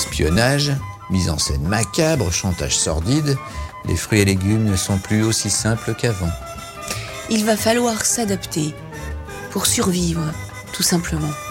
Espionnage, mise en scène macabre, chantage sordide, les fruits et légumes ne sont plus aussi simples qu'avant. Il va falloir s'adapter pour survivre, tout simplement.